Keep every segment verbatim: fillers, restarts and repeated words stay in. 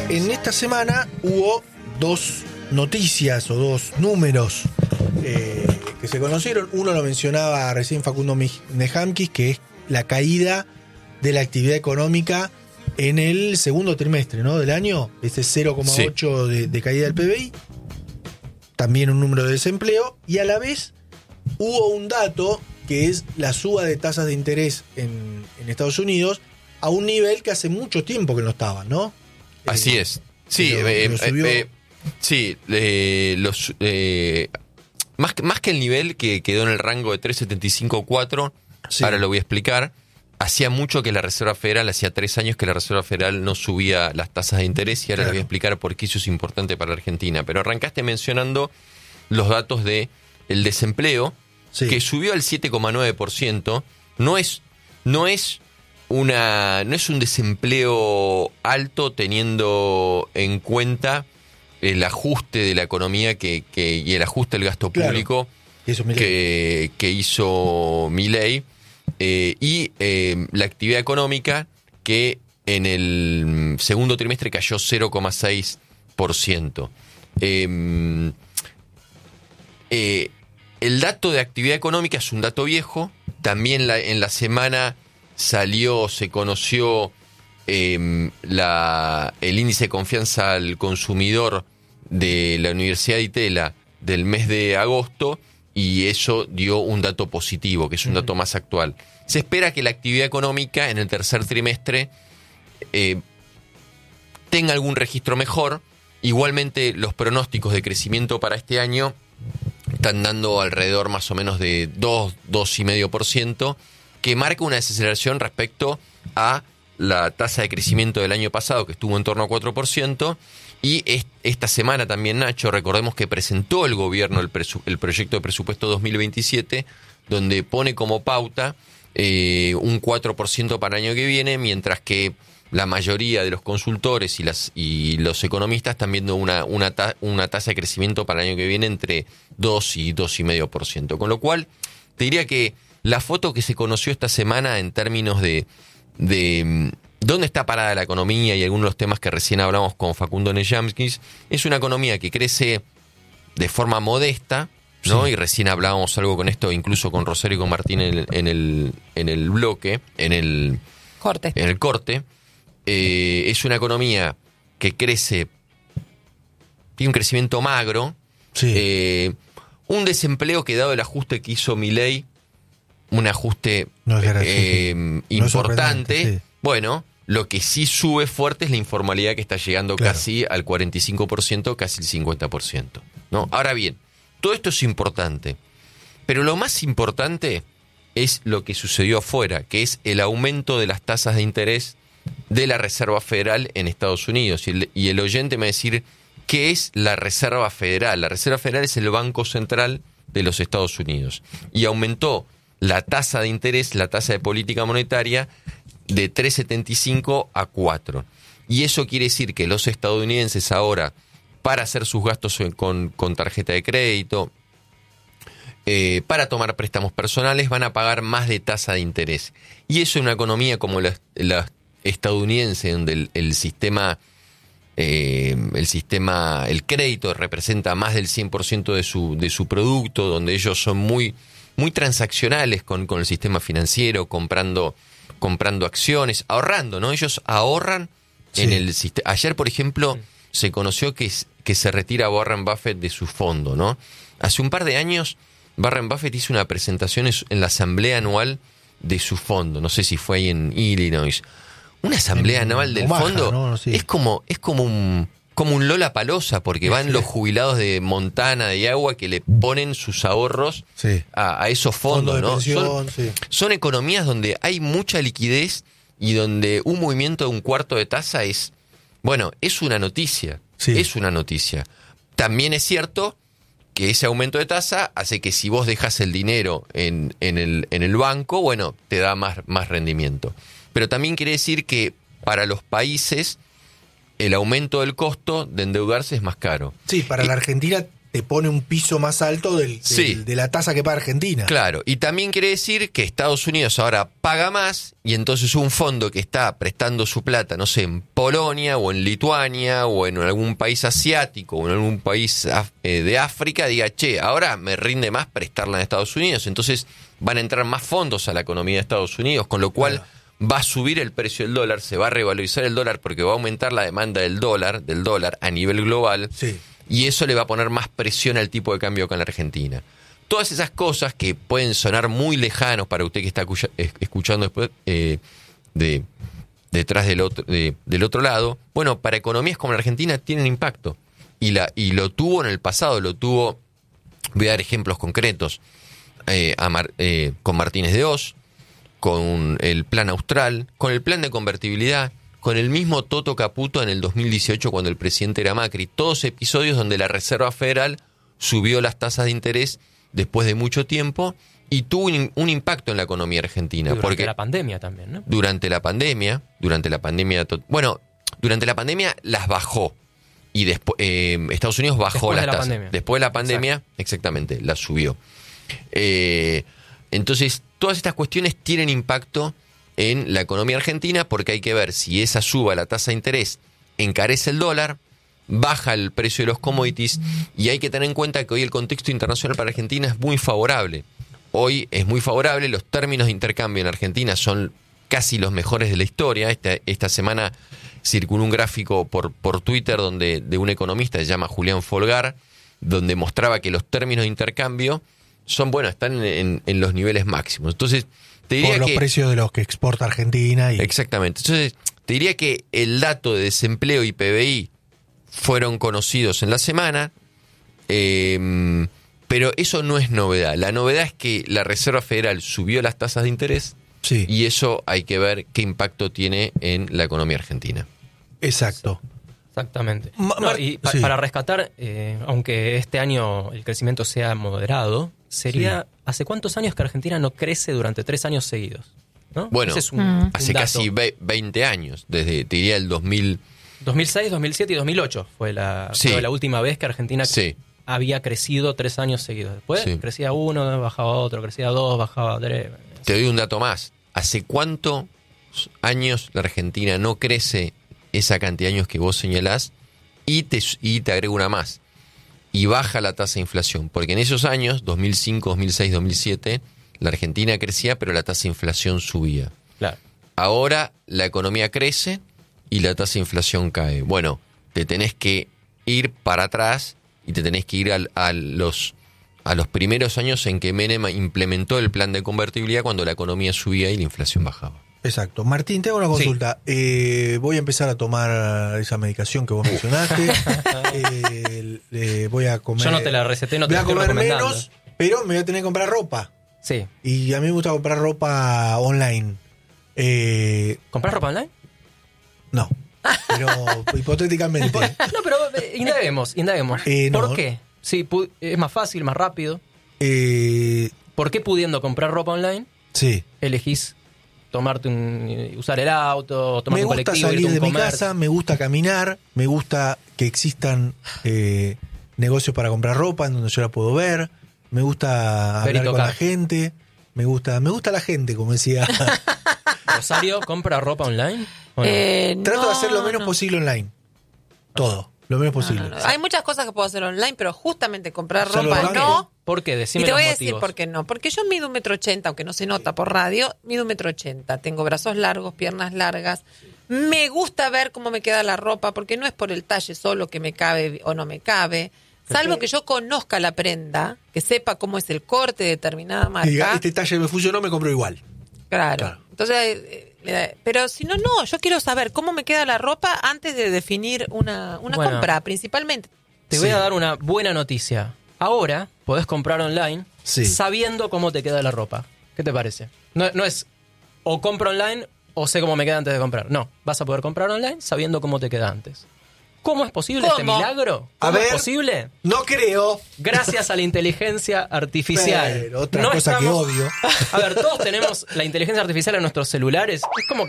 En esta semana hubo dos noticias o dos números eh, que se conocieron. Uno lo mencionaba recién Facundo Nejamkis, que es la caída de la actividad económica en el segundo trimestre, ¿no?, del año. Este cero coma ocho sí. de, de caída del P B I. También un número de desempleo. Y a la vez hubo un dato que es la suba de tasas de interés en, en Estados Unidos a un nivel que hace mucho tiempo que no estaba, ¿no? Así eh, es. Sí, lo, eh, lo subió... eh, sí eh, los, eh, más, más que el nivel que quedó en el rango de tres setenta y cinco cuatro, sí. Ahora lo voy a explicar. Hacía mucho que la Reserva Federal, hacía tres años que la Reserva Federal no subía las tasas de interés, y ahora claro. les voy a explicar por qué eso es importante para la Argentina. Pero arrancaste mencionando los datos de el desempleo, sí. que subió al siete coma nueve por ciento. No es, no es una, no es un desempleo alto teniendo en cuenta el ajuste de la economía que, que y el ajuste del gasto claro. público Eso, que, que hizo Milei. Eh, y eh, la actividad económica, que en el segundo trimestre cayó cero coma seis por ciento. Eh, eh, el dato de actividad económica es un dato viejo. También la, en la semana salió, se conoció eh, la, el índice de confianza al consumidor de la Universidad de Itela del mes de agosto, y eso dio un dato positivo, que es un dato más actual. Se espera que la actividad económica en el tercer trimestre eh, tenga algún registro mejor. Igualmente, los pronósticos de crecimiento para este año están dando alrededor más o menos de dos, dos coma cinco por ciento, que marca una desaceleración respecto a la tasa de crecimiento del año pasado, que estuvo en torno a cuatro por ciento. Y esta semana también, Nacho, recordemos que presentó el gobierno el, presu- el proyecto de presupuesto dos mil veintisiete, donde pone como pauta eh, un cuatro por ciento para el año que viene, mientras que la mayoría de los consultores y, las, y los economistas están viendo una, una, ta- una tasa de crecimiento para el año que viene entre dos y dos coma cinco por ciento. Con lo cual, te diría que la foto que se conoció esta semana en términos de... de ¿dónde está parada la economía? Y algunos de los temas que recién hablamos con Facundo Nejamkis, es una economía que crece de forma modesta, ¿no? Sí. Y recién hablábamos algo con esto, incluso con Rosario y con Martín en el, en el, en el bloque, en el corte. En el corte. Eh, es una economía que crece, tiene un crecimiento magro, sí. eh, un desempleo que, dado el ajuste que hizo Milei, un ajuste no es eh, no importante, es sí. bueno... Lo que sí sube fuerte es la informalidad, que está llegando claro. casi al cuarenta y cinco por ciento, casi el cincuenta por ciento, ¿no? Ahora bien, todo esto es importante, pero lo más importante es lo que sucedió afuera, que es el aumento de las tasas de interés de la Reserva Federal en Estados Unidos. Y el, y el oyente me va a decir, ¿qué es la Reserva Federal? La Reserva Federal es el Banco Central de los Estados Unidos. Y aumentó la tasa de interés, la tasa de política monetaria, de tres setenta y cinco a cuatro. Y eso quiere decir que los estadounidenses ahora, para hacer sus gastos con, con tarjeta de crédito, eh, para tomar préstamos personales, van a pagar más de tasa de interés. Y eso en una economía como la, la estadounidense, donde el, el sistema, eh, el sistema, el crédito representa más del cien por ciento de su, de su producto, donde ellos son muy, muy transaccionales con, con el sistema financiero, comprando comprando acciones, ahorrando, ¿no? Ellos ahorran sí. en el sistema. Ayer, por ejemplo, sí. se conoció que, que se retira Warren Buffett de su fondo, ¿no? Hace un par de años, Warren Buffett hizo una presentación en la asamblea anual de su fondo. No sé si fue ahí en Illinois. Una asamblea en, anual del Omaha, fondo ¿no? sí. es como es como un como un Lollapalooza, porque van los jubilados de Montana, de Iowa, que le ponen sus ahorros sí. a, a esos fondos, Fondo ¿no? Pensión, son, sí. son economías donde hay mucha liquidez y donde un movimiento de un cuarto de tasa es, bueno, es una noticia, sí. es una noticia. También es cierto que ese aumento de tasa hace que si vos dejas el dinero en, en, el, en el banco, bueno, te da más, más rendimiento. Pero también quiere decir que para los países el aumento del costo de endeudarse es más caro. Sí, para y, la Argentina te pone un piso más alto del, del, Sí. de la tasa que paga Argentina. Claro, y también quiere decir que Estados Unidos ahora paga más y entonces un fondo que está prestando su plata, no sé, en Polonia o en Lituania o en algún país asiático o en algún país af- eh, de África, diga, che, ahora me rinde más prestarla en Estados Unidos. Entonces van a entrar más fondos a la economía de Estados Unidos, con lo cual Claro. va a subir el precio del dólar, se va a revalorizar el dólar porque va a aumentar la demanda del dólar, del dólar a nivel global. Sí. Y eso le va a poner más presión al tipo de cambio acá en la Argentina. Todas esas cosas que pueden sonar muy lejanos para usted que está cuya- es- escuchando después eh, de detrás del otro de- del otro lado, bueno, para economías como la Argentina tienen impacto. Y la y lo tuvo en el pasado, lo tuvo, voy a dar ejemplos concretos, eh, a Mar- eh, con Martínez de Oz, con el plan austral, con el plan de convertibilidad, con el mismo Toto Caputo en el dos mil dieciocho cuando el presidente era Macri. Todos episodios donde la Reserva Federal subió las tasas de interés después de mucho tiempo y tuvo un, un impacto en la economía argentina. Durante porque la pandemia también, ¿no? durante la pandemia, durante la pandemia, to- bueno, durante la pandemia las bajó. Y después eh, Estados Unidos bajó Después las de la tasas. pandemia. Después de la pandemia, exactamente, las subió. Eh, entonces, todas estas cuestiones tienen impacto en la economía argentina porque hay que ver si esa suba la tasa de interés encarece el dólar, baja el precio de los commodities y hay que tener en cuenta que hoy el contexto internacional para Argentina es muy favorable. Hoy es muy favorable, los términos de intercambio en Argentina son casi los mejores de la historia. Esta, esta semana circuló un gráfico por, por Twitter donde de un economista que se llama Julián Folgar, donde mostraba que los términos de intercambio son buenos, están en, en, en los niveles máximos. Entonces, te diría Por los que, precios de los que exporta Argentina. Y, exactamente. Entonces, te diría que el dato de desempleo y P B I fueron conocidos en la semana, eh, pero eso no es novedad. La novedad es que la Reserva Federal subió las tasas de interés sí, y eso hay que ver qué impacto tiene en la economía argentina. exacto. Exactamente. Ma- No, Mar- y pa- sí. para rescatar, eh, aunque este año el crecimiento sea moderado, sería ¿hace cuántos años que Argentina no crece durante tres años seguidos? ¿No? Bueno, Ese es un, Mm. un hace dato. casi ve- veinte años, desde, te diría, el dos mil. dos mil seis, dos mil siete y dos mil ocho fue la, Sí. fue la última vez que Argentina Sí. había crecido tres años seguidos. Después Sí. crecía uno, bajaba otro, crecía dos, bajaba tres. Te doy un dato más. ¿Hace cuántos años la Argentina no crece esa cantidad de años que vos señalás? Y te, y te agrego una más. Y baja la tasa de inflación. Porque en esos años, dos mil cinco, dos mil seis, dos mil siete, la Argentina crecía, pero la tasa de inflación subía. Claro. Ahora la economía crece y la tasa de inflación cae. Bueno, te tenés que ir para atrás y te tenés que ir al- a los a los primeros años en que Menem implementó el plan de convertibilidad cuando la economía subía y la inflación bajaba. Exacto. Martín, tengo una Sí. consulta. Eh, voy a empezar a tomar esa medicación que vos mencionaste. Eh, le voy a comer. Yo no te la receté, no te voy la a estoy comer recomendando. menos, pero me voy a tener que comprar ropa. Sí. Y a mí me gusta comprar ropa online. Eh, ¿Comprás ropa online? no. Pero hipotéticamente. No, pero eh, indaguemos, indaguemos. Eh, no. ¿Por qué? Sí, pu- es más fácil, más rápido. Eh, ¿Por qué pudiendo comprar ropa online sí. elegís tomarte un, eh, usar el auto, tomar Me un gusta colectivo, salir irte a de un mi comercio? casa, me gusta caminar, me gusta que existan eh, negocios para comprar ropa en donde yo la puedo ver, me gusta Ver y hablar con tocar. la gente, me gusta, me gusta la gente, como decía. ¿Rosario compra ropa online? ¿O no? Eh, Trato no, de hacer lo menos no. posible online. Todo, lo menos No, posible. no, no. Hay muchas cosas que puedo hacer online, pero justamente comprar Salvo ropa online. no. ¿Por qué? Y Decime te voy los a decir motivos. por qué no. Porque yo mido un metro ochenta, aunque no se nota por radio, mido un metro ochenta. Tengo brazos largos, piernas largas. Me gusta ver cómo me queda la ropa, porque no es por el talle solo que me cabe o no me cabe. Salvo que yo conozca la prenda, que sepa cómo es el corte de determinada Y diga, marca. este talle me funcionó, me compro igual. Claro. Claro. Entonces, eh, le da- pero si no, no. Yo quiero saber cómo me queda la ropa antes de definir una, una Bueno. compra, principalmente. Te voy Sí. a dar una buena noticia. Ahora podés comprar online Sí. sabiendo cómo te queda la ropa. ¿Qué te parece? No, no es o compro online o sé cómo me queda antes de comprar. No, vas a poder comprar online sabiendo cómo te queda antes. ¿Cómo es posible este ¿Cómo? milagro? A ¿Cómo es ver. posible? No creo. Gracias a la inteligencia artificial. Pero otra No cosa que estamos- odio. A ver, todos tenemos la inteligencia artificial en nuestros celulares. Es como que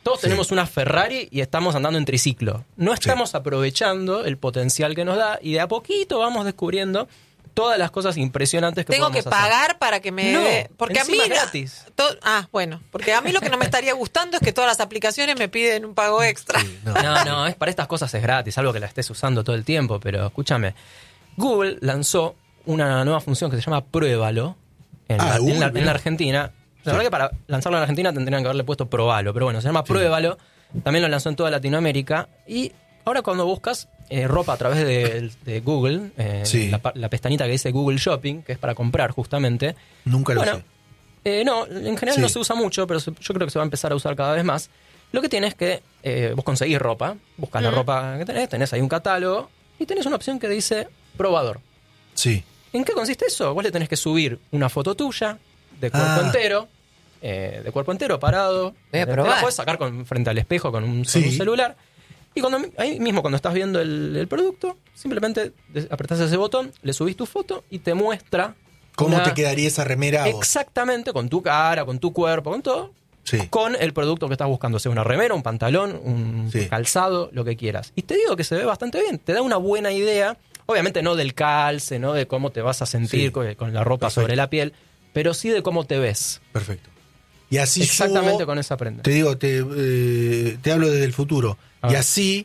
Todos Sí. tenemos una Ferrari y estamos andando en triciclo. No estamos aprovechando el potencial que nos da y de a poquito vamos descubriendo todas las cosas impresionantes que Tengo que podemos hacer. pagar para que me... No, dé- porque a mí... encima es gratis. to- ah, bueno. Porque a mí lo que no me estaría gustando es que todas las aplicaciones me piden un pago extra. Sí, no. No, no, es para estas cosas es gratis, algo que la estés usando todo el tiempo, pero escúchame. Google lanzó una nueva función que se llama Pruébalo en, Ah, la, en Google, la- en mirá. la Argentina. La Sí. verdad que para lanzarlo en Argentina tendrían que haberle puesto Probalo, pero bueno, se llama Pruébalo. También lo lanzó en toda Latinoamérica y ahora cuando buscas eh, ropa a través de, de Google, eh, Sí. la, pa- la pestañita que dice Google Shopping, que es para comprar justamente. Nunca lo Bueno, sé. eh, no, en general Sí. no se usa mucho, pero se- yo creo que se va a empezar a usar cada vez más. Lo que tienes es que eh, vos conseguís ropa, buscas la Mm. ropa que tenés, tenés ahí un catálogo y tenés una opción que dice probador. Sí. ¿En qué consiste eso? Vos le tenés que subir una foto tuya de cuerpo Ah. entero, eh, de cuerpo entero parado. Voy a Te probar. la puedes sacar con, frente al espejo con un, con Sí. un celular. Y cuando ahí mismo cuando estás viendo el, el producto, simplemente des- apretás ese botón, le subís tu foto y te muestra ¿Cómo una- te quedaría esa remera a vos? exactamente con tu cara, con tu cuerpo, con todo, Sí. con el producto que estás buscando, sea una remera, un pantalón, un Sí. calzado, lo que quieras. Y te digo que se ve bastante bien, te da una buena idea, obviamente no del calce, no de cómo te vas a sentir Sí. con, con la ropa Perfecto. sobre la piel, pero sí de cómo te ves. Perfecto. Y así Exactamente subo- con esa prenda. Te digo, te, eh, te hablo desde el futuro. A Y ver. así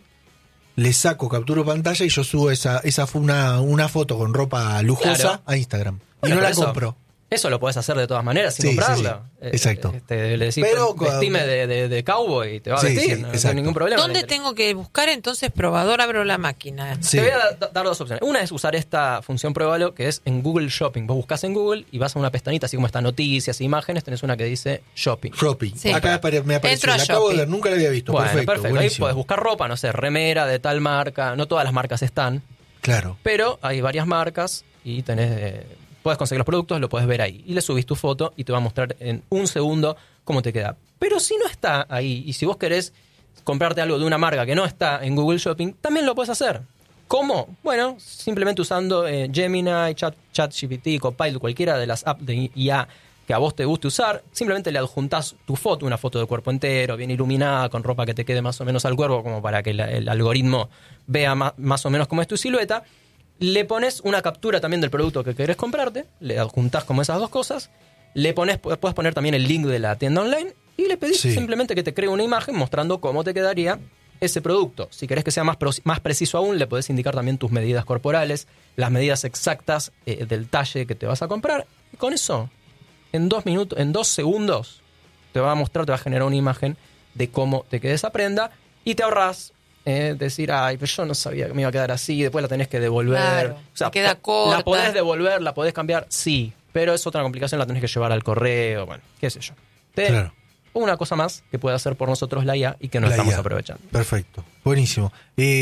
le saco, capturo pantalla y yo subo esa, esa fue una, una foto con ropa lujosa Claro. a Instagram. Bueno, y no pero la eso- compro. Eso lo puedes hacer de todas maneras sin Sí, sí, comprarla. sí. Exacto. Eh, este, le decís, Pero pues, vestime de, de, de cowboy y te va a Sí, vestir, sí, no, no exacto. hay ningún problema. ¿Dónde tengo que buscar entonces probador? Abro la máquina. Sí. Te voy a da- dar dos opciones. Una es usar esta función Pruébalo, que es en Google Shopping. Vos buscas en Google y vas a una pestañita, así como está noticias, imágenes, tenés una que dice Shopping. Shopping. Sí. Acá apare- me apareció. Entro a La acabo de Shopping. ver, nunca la había visto. Bueno, perfecto, perfecto. Ahí buenísimo. podés buscar ropa, no sé, remera de tal marca. No todas las marcas están, Claro. pero hay varias marcas y tenés... eh, puedes conseguir los productos, lo puedes ver ahí. Y le subís tu foto y te va a mostrar en un segundo cómo te queda. Pero si no está ahí, y si vos querés comprarte algo de una marca que no está en Google Shopping, también lo puedes hacer. ¿Cómo? Bueno, simplemente usando eh, Gemini, Chat, ChatGPT, Copilot, cualquiera de las apps de I A que a vos te guste usar, simplemente le adjuntás tu foto, una foto de cuerpo entero, bien iluminada, con ropa que te quede más o menos al cuerpo, como para que la- el algoritmo vea ma- más o menos cómo es tu silueta. Le pones una captura también del producto que querés comprarte, le adjuntás como esas dos cosas, le pones, puedes poner también el link de la tienda online y le pedís Sí. simplemente que te cree una imagen mostrando cómo te quedaría ese producto. Si querés que sea más, pro- más preciso aún, le podés indicar también tus medidas corporales, las medidas exactas eh, del talle que te vas a comprar. Y con eso, en dos minutos, en dos segundos, te va a mostrar, te va a generar una imagen de cómo te quede esa prenda y te ahorras eh, decir, ay, pero yo no sabía que me iba a quedar así, y después la tenés que devolver. Claro, te queda po- corta. La podés devolver, la podés cambiar, sí, pero es otra complicación, la tenés que llevar al correo, bueno, qué sé yo. Te- Claro. Una cosa más que puede hacer por nosotros la I A y que no La estamos I A. aprovechando. Perfecto. Buenísimo.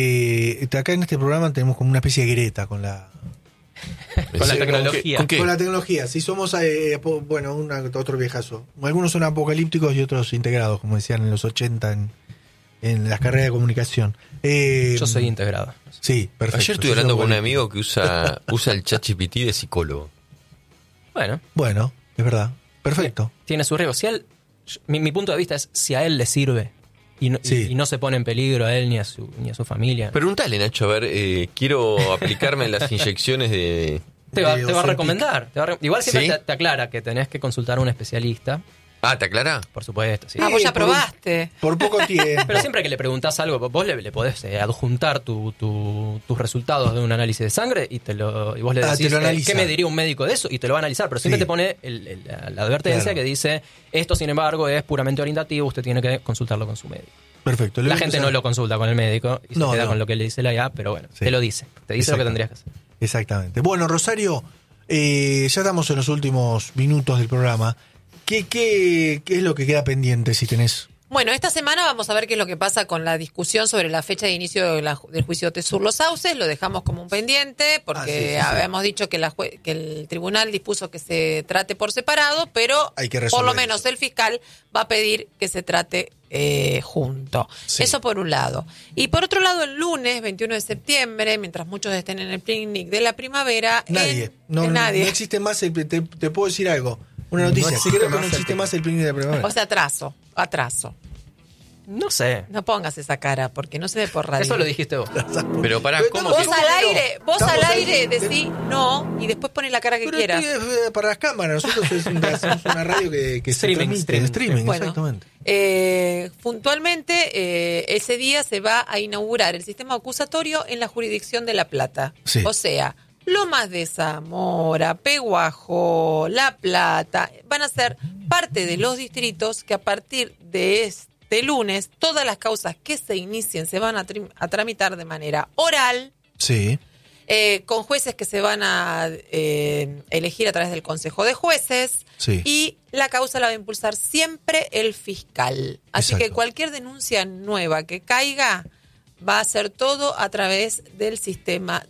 Eh, acá en este programa tenemos como una especie de Greta con la, Con la Sí, tecnología. ¿Con qué? con la tecnología. Si somos, eh, po- bueno, una- otro viejazo. Algunos son apocalípticos y otros integrados, como decían en los ochenta en, en las carreras de comunicación. Eh, Yo soy integrado. Sí, perfecto. Ayer estuve Sí, hablando somos con un apocalípticos. amigo que usa, usa el ChatGPT de psicólogo. Bueno, Bueno, es verdad. Perfecto. tiene su riesgo. Si a él, mi, mi punto de vista es si a él le sirve y no, y- Sí. y no se pone en peligro a él ni a su, ni a su familia. Preguntale, Nacho, a ver, eh, quiero aplicarme las inyecciones de... Te va, de te va a Ozempic. recomendar. te va a re- Igual siempre ¿Sí? te, te aclara que tenés que consultar a un especialista, Ah, ¿te aclara? por supuesto. Sí. Ah, vos ya por un- probaste. Por poco tiempo. Pero siempre que le preguntás algo, vos le, le podés eh, adjuntar tu, tu- tus resultados de un análisis de sangre y, te lo, y vos le Ah, decís te lo eh, analiza. qué me diría un médico de eso y te lo va a analizar. Pero siempre Sí. te pone el- el- la, la advertencia Claro. que dice, esto sin embargo es puramente orientativo, usted tiene que consultarlo con su médico. Perfecto. Le La voy a gente empezar- no lo consulta con el médico y No, se queda no. con lo que le dice la I A, pero bueno, Sí. te lo dice. Te dice lo que Exacto. tendrías que hacer. Exactamente. Bueno, Rosario, eh, ya estamos en los últimos minutos del programa. ¿Qué, qué, qué es lo que queda pendiente si tenés? Bueno, esta semana vamos a ver qué es lo que pasa con la discusión sobre la fecha de inicio de la- del juicio de Tesur Los Sauces. Lo dejamos como un pendiente porque Ah, sí, sí, sí. habíamos dicho que, la jue- que el tribunal dispuso que se trate por separado, pero Hay que por resolver lo menos eso. el fiscal va a pedir que se trate eh, junto. Sí. Eso por un lado. Y por otro lado, el lunes veintiuno de septiembre, mientras muchos estén en el picnic de la primavera, Nadie. en- No, en nadie. no existe más. el- te, te puedo decir algo. Una noticia. existe Creo que más no el existe picnic. más el picnic de primavera. O sea, atraso, atraso. No sé. No pongas esa cara, porque no se ve por radio. Eso lo dijiste vos. Pero pará, Pero ¿cómo estamos- que- Vos al aire, vos Estamos al ahí. aire decís no y después pones la cara que Pero quieras. esto es para las cámaras. Nosotros es una, hacemos una radio que, que se Streaming, transmite. streaming. Streaming, Bueno, exactamente. eh, puntualmente, eh, ese día se va a inaugurar el sistema acusatorio en la jurisdicción de La Plata. Sí. O sea, Lomas de Zamora, Peguajó, La Plata, van a ser parte de los distritos que a partir de este lunes, todas las causas que se inicien se van a, trim- a tramitar de manera oral, Sí. eh, con jueces que se van a eh, elegir a través del Consejo de Jueces, Sí. y la causa la va a impulsar siempre el fiscal. Así Exacto. que cualquier denuncia nueva que caiga va a ser todo a través del sistema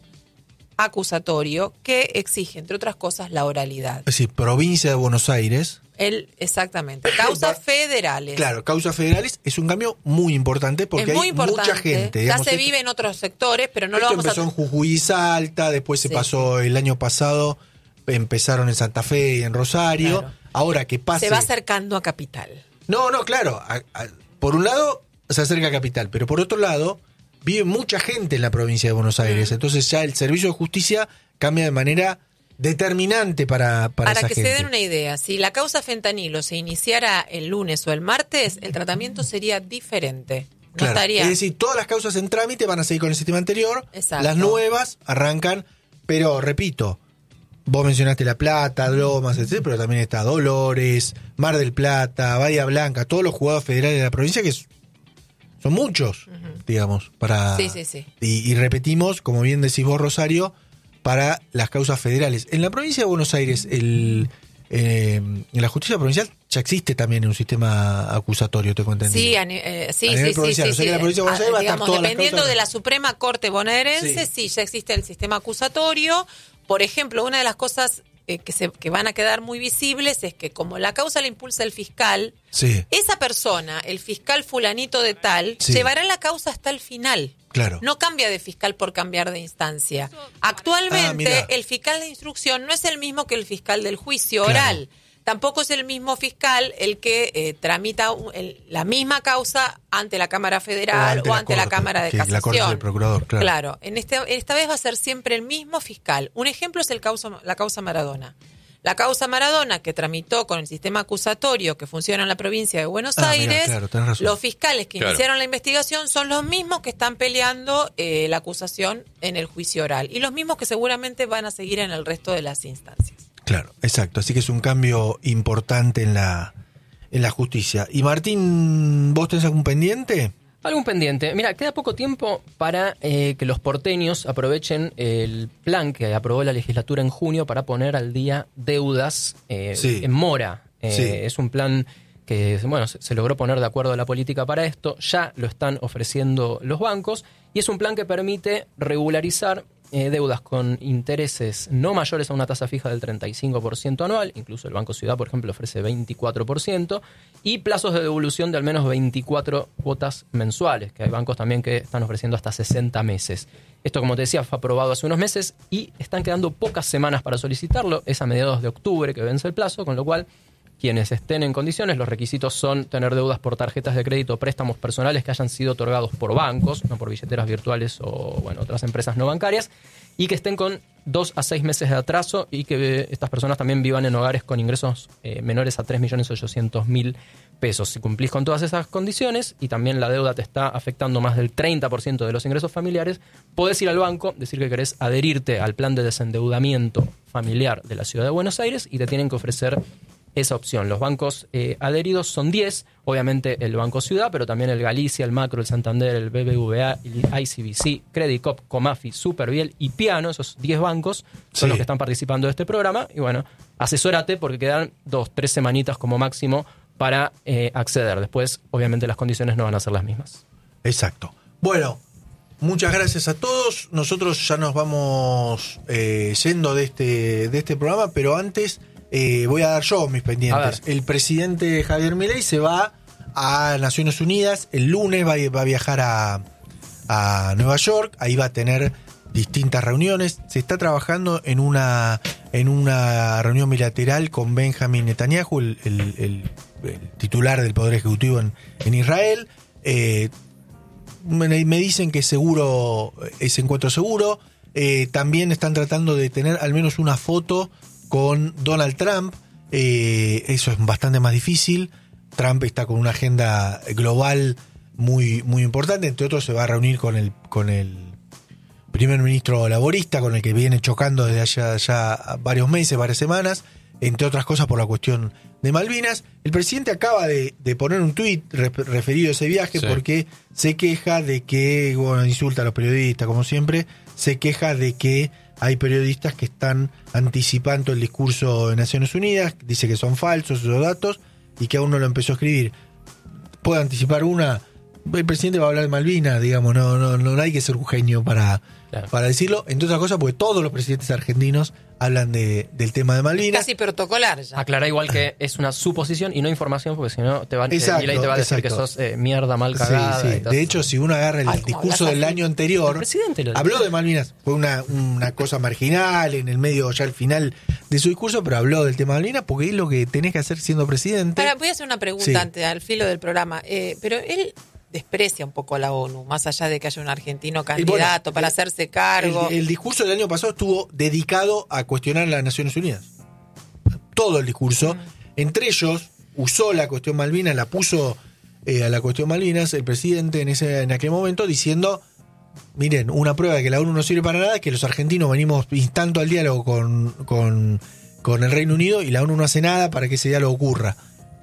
acusatorio que exige, entre otras cosas, la oralidad. Es decir, provincia de Buenos Aires. El, exactamente. Causas federales. Claro, causas federales es un cambio muy importante porque es muy hay importante. mucha gente. Ya digamos, se esto- vive en otros sectores, pero no lo esto vamos empezó a... en Jujuy y Salta, después se Sí. pasó el año pasado, empezaron en Santa Fe y en Rosario. Claro. Ahora que pase. Se va acercando a Capital. No, no, claro. a- a- por un lado se acerca a Capital, pero por otro lado vive mucha gente en la provincia de Buenos Aires. Entonces ya el servicio de justicia cambia de manera determinante para, para, Para esa que gente. se den una idea, si la causa fentanilo se iniciara el lunes o el martes, el tratamiento sería diferente. No Claro, estaría... es decir, todas las causas en trámite van a seguir con el sistema anterior. Exacto. Las nuevas arrancan, pero repito, vos mencionaste La Plata, Lomas, etcétera, pero también está Dolores, Mar del Plata, Bahía Blanca, todos los juzgados federales de la provincia, que es- son muchos, digamos, para... Sí, sí, sí. Y, y repetimos, como bien decís vos, Rosario, para las causas federales. En la provincia de Buenos Aires, el, eh, en la justicia provincial ya existe también un sistema acusatorio, tengo entendido. Sí, a, ni- eh, sí, A nivel sí, sí, provincial, sí, o sea sí. que la provincia de Buenos Ah, Aires va a estar digamos, todas las dependiendo causas- de la Suprema Corte bonaerense, sí. Sí. ya existe el sistema acusatorio. Por ejemplo, una de las cosas eh, que, se, que van a quedar muy visibles es que como la causa la impulsa el fiscal, Sí, esa persona, el fiscal fulanito de tal, Sí. llevará la causa hasta el final. claro. No cambia de fiscal por cambiar de instancia. Ah, Actualmente, mirá. el fiscal de instrucción no es el mismo que el fiscal del juicio Claro. oral. Tampoco es el mismo fiscal el que eh, tramita un- el- la misma causa ante la Cámara Federal o ante, la, Corte, Cámara de que Casación. La Corte del Procurador, claro. Claro, en este, esta vez va a ser siempre el mismo fiscal. Un ejemplo es el causa, la causa Maradona. La causa Maradona, que tramitó con el sistema acusatorio que funciona en la provincia de Buenos Ah, mirá, Aires, claro, tenés razón. los fiscales que Claro. iniciaron la investigación son los mismos que están peleando eh, la acusación en el juicio oral y los mismos que seguramente van a seguir en el resto de las instancias. Claro, exacto. Así que es un cambio importante en la, en la justicia. Y Martín, ¿vos tenés algún pendiente? Algún pendiente. Mira, queda poco tiempo para eh, que los porteños aprovechen el plan que aprobó la legislatura en junio para poner al día deudas eh, Sí. en mora. Eh, Sí. Es un plan que bueno, se, se logró poner de acuerdo a la política para esto, ya lo están ofreciendo los bancos y es un plan que permite regularizar eh, deudas con intereses no mayores a una tasa fija del treinta y cinco por ciento anual, incluso el Banco Ciudad, por ejemplo, ofrece veinticuatro por ciento, y plazos de devolución de al menos veinticuatro cuotas mensuales, que hay bancos también que están ofreciendo hasta sesenta meses. Esto, como te decía, fue aprobado hace unos meses y están quedando pocas semanas para solicitarlo, es a mediados de octubre que vence el plazo, con lo cual quienes estén en condiciones, los requisitos son tener deudas por tarjetas de crédito o préstamos personales que hayan sido otorgados por bancos, no por billeteras virtuales o bueno, otras empresas no bancarias, y que estén con dos a seis meses de atraso y que eh, estas personas también vivan en hogares con ingresos eh, menores a tres millones ochocientos mil pesos. Si cumplís con todas esas condiciones y también la deuda te está afectando más del treinta por ciento de los ingresos familiares, podés ir al banco, decir que querés adherirte al plan de desendeudamiento familiar de la Ciudad de Buenos Aires y te tienen que ofrecer esa opción. Los bancos eh, adheridos son diez, obviamente el Banco Ciudad, pero también el Galicia, el Macro, el Santander, el B B V A, el I C B C, Credit Cop, Comafi, Superviel y Piano, esos diez bancos son Sí. los que están participando de este programa. Y bueno, asesórate porque quedan dos, tres semanitas como máximo para eh, acceder. Después, obviamente, las condiciones no van a ser las mismas. Exacto. Bueno, muchas gracias a todos. Nosotros ya nos vamos eh, yendo de este, de este programa, pero antes eh, voy a dar yo mis pendientes. A ver. El presidente Javier Milei se va a Naciones Unidas. El lunes va, a- va a viajar a, a Nueva York. Ahí va a tener distintas reuniones. Se está trabajando en una, en una reunión bilateral con Benjamin Netanyahu, el, el- el- el titular del Poder Ejecutivo en, en Israel. Eh, me, me dicen que seguro, ese encuentro seguro. Eh, también están tratando de tener al menos una foto con Donald Trump. Eh, eso es bastante más difícil. Trump está con una agenda global muy, muy importante. Entre otros, se va a reunir con el, con el primer ministro laborista, con el que viene chocando desde allá ya varios meses, varias semanas, entre otras cosas por la cuestión de Malvinas. El presidente acaba de, de poner un tuit re, referido a ese viaje, sí, porque se queja de que, bueno, insulta a los periodistas, como siempre, se queja de que hay periodistas que están anticipando el discurso de Naciones Unidas, dice que son falsos esos datos, y que aún no lo empezó a escribir. ¿Puede anticipar una? El presidente va a hablar de Malvinas, digamos, no, no, no hay que ser un genio para, claro, para decirlo, entre otras cosas, porque todos los presidentes argentinos hablan de, del tema de Malvinas. Casi protocolar ya. Aclara igual que es una suposición y no información, porque si no te van, exacto, eh, Milei te va a decir exacto. que sos eh, mierda mal cagada. Sí, sí. Y todo de eso. hecho, si uno agarra el Ay, discurso del año anterior, el presidente lo habló de Malvinas, fue una, una cosa marginal en el medio, ya al final de su discurso, pero habló del tema de Malvinas porque es lo que tenés que hacer siendo presidente. Ahora, voy a hacer una pregunta sí. antes, al filo del programa, eh, pero él desprecia un poco a la ONU, más allá de que haya un argentino candidato bueno, para el, hacerse cargo. El, el discurso del año pasado estuvo dedicado a cuestionar a las Naciones Unidas. Todo el discurso. Mm. Entre ellos, usó la cuestión Malvinas, la puso eh, a la cuestión Malvinas, el presidente en ese en aquel momento, diciendo, miren, una prueba de que la ONU no sirve para nada es que los argentinos venimos instando al diálogo con, con, con el Reino Unido y la ONU no hace nada para que ese diálogo ocurra.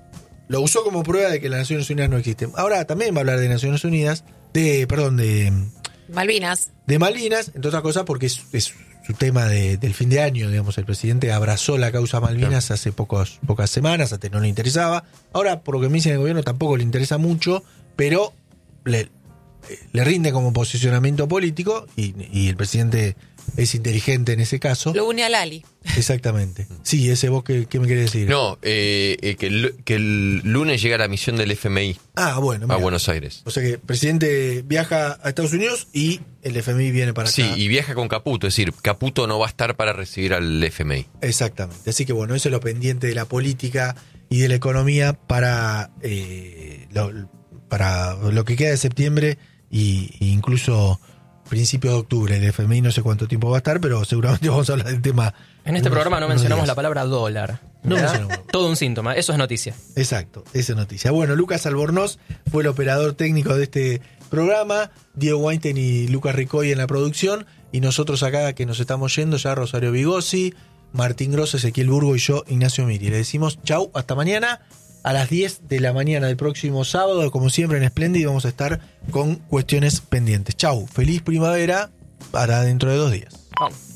Lo usó como prueba de que las Naciones Unidas no existen. Ahora también va a hablar de Naciones Unidas, de, perdón, de Malvinas. De Malvinas, entre otras cosas, porque es, es su tema de, del fin de año, digamos, el presidente abrazó la causa Malvinas claro. hace pocos, pocas semanas, antes no le interesaba. Ahora, por lo que me dicen el gobierno, tampoco le interesa mucho, pero le, le rinde como posicionamiento político y, y el presidente es inteligente en ese caso. Lo une a Lali. Exactamente. Sí, ese vos, ¿qué, qué me querés decir? No, eh, eh, que, el, que el lunes llega la misión del F M I ah, bueno, a Buenos Aires. O sea que el presidente viaja a Estados Unidos y el F M I viene para acá. Sí, y viaja con Caputo, es decir, Caputo no va a estar para recibir al F M I. Exactamente. Así que bueno, eso es lo pendiente de la política y de la economía para, eh, lo, para lo que queda de septiembre y, e incluso principio de octubre. El F M I no sé cuánto tiempo va a estar, pero seguramente vamos a hablar del tema. En este unos, programa no mencionamos la palabra dólar. No mencionamos. Todo un síntoma, eso es noticia. Exacto, esa es noticia. Bueno, Lucas Albornoz fue el operador técnico de este programa, Diego Weinstein y Lucas Ricoy en la producción, y nosotros acá que nos estamos yendo ya, Rosario Vigossi, Martín Gross, Ezequiel Burgo y yo, Ignacio Miri. Le decimos chau, hasta mañana. A las diez de la mañana del próximo sábado, como siempre en Splendid, vamos a estar con cuestiones pendientes. Chau, feliz primavera para dentro de dos días. Vamos.